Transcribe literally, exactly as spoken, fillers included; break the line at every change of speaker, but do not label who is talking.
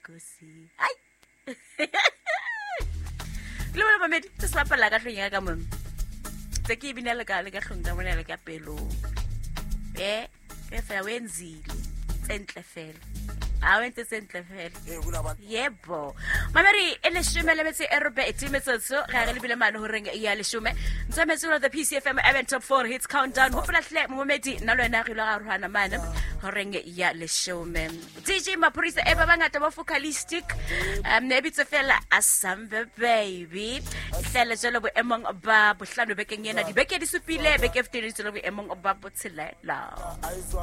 Kosi. Ai. Lo ba mamedi tse sa pala ka hlong ya ka mom. Tse ke binela ka le ka hlong da mona le ka pelo. Eh, ke fa wenzile. Tsentle fela. A wente sentle fela. Yebo. Mamari ele shume le metse erobe etimetso ga re le bile mane ho reng ya le shume. Ntse lo the P C F M event top four hits countdown. Ho pula hle momedi na lo ena re lo ga ruhana mane ho reng ya le shume. D J Mapurisa e ba bangata ba focalistic. Um ne bitse fela asambe baby. Hlele jalo bo emong ba bohlano bekeng yena di beke di supile beke fifteen jalo bo emong ba botshelela.